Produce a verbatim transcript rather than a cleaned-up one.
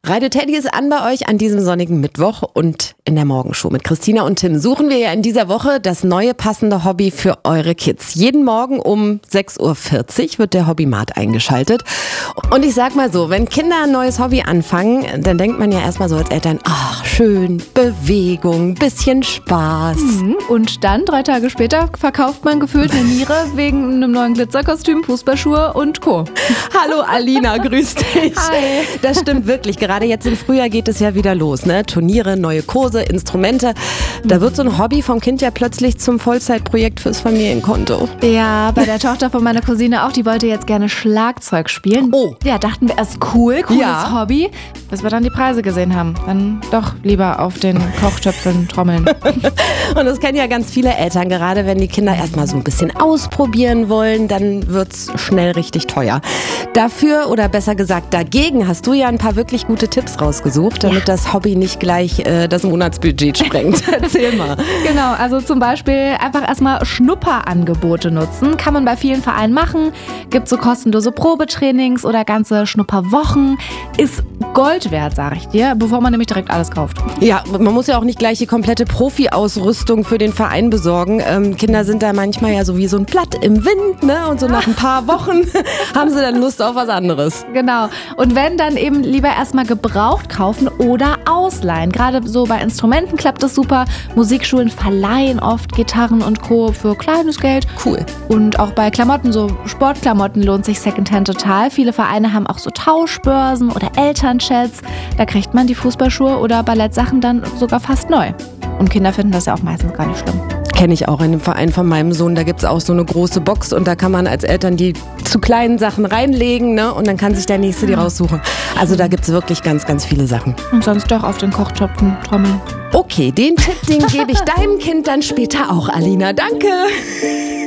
Radio Teddy ist an bei euch an diesem sonnigen Mittwoch und in der Morgenshow mit Christina und Tim suchen wir ja in dieser Woche das neue passende Hobby für eure Kids. Jeden Morgen um sechs Uhr vierzig wird der Hobbymat eingeschaltet. Und ich sag mal so, wenn Kinder ein neues Hobby anfangen, dann denkt man ja erstmal so als Eltern, ach schön, Bewegung, bisschen Spaß. Mhm. Und dann, drei Tage später, verkauft man gefühlt eine Niere wegen einem neuen Glitzerkostüm, Fußballschuhe und Co. Hallo Alina, grüß dich. Hi. Das stimmt wirklich. Gerade jetzt im Frühjahr geht es ja wieder los, ne? Turniere, neue Kurse, Instrumente. Da wird so ein Hobby vom Kind ja plötzlich zum Vollzeitprojekt fürs Familienkonto. Ja, bei der Tochter von meiner Cousine auch, die wollte jetzt gerne Schlagzeug spielen. Oh. Ja, dachten wir erst cool, cooles Ja. Hobby, bis wir dann die Preise gesehen haben. Dann doch lieber auf den Kochtöpfen trommeln. Und das kennen ja ganz viele Eltern, gerade wenn die Kinder erstmal so ein bisschen ausprobieren wollen, dann wird's schnell richtig teuer. Dafür, oder besser gesagt dagegen, hast du ja ein paar wirklich gute Tipps rausgesucht, damit ja. das Hobby nicht gleich äh, das Monatsbudget sprengt. Erzähl mal. Genau, also zum Beispiel einfach erstmal Schnupperangebote nutzen. Kann man bei vielen Vereinen machen. Gibt so kostenlose Probetrainings oder ganze Schnupperwochen. Ist Gold wert, sag ich dir, bevor man nämlich direkt alles kauft. Ja, man muss ja auch nicht gleich die komplette Profi-Ausrüstung für den Verein besorgen. Ähm, Kinder sind da manchmal ja so wie so ein Blatt im Wind, ne? Und so nach ein paar Wochen haben sie dann Lust auf was anderes. Genau. Und wenn, dann eben lieber erstmal gebraucht kaufen oder ausleihen. Gerade so bei Instrumenten klappt das super. Musikschulen verleihen oft Gitarren und Co. für kleines Geld. Cool. Und auch bei Klamotten, so Sportklamotten, lohnt sich Secondhand total. Viele Vereine haben auch so Tauschbörsen oder Elternchats. Da kriegt man die Fußballschuhe oder Ballettsachen dann sogar fast neu. Und Kinder finden das ja auch meistens gar nicht schlimm. Kenne ich auch in dem Verein von meinem Sohn. Da gibt's auch so eine große Box und da kann man als Eltern die zu kleinen Sachen reinlegen, ne? Und dann kann sich der Nächste die raussuchen. Also da gibt's wirklich ganz, ganz viele Sachen. Und sonst doch auf den Kochtöpfen trommeln. Okay, den Tipp, den gebe ich deinem Kind dann später auch, Alina. Danke.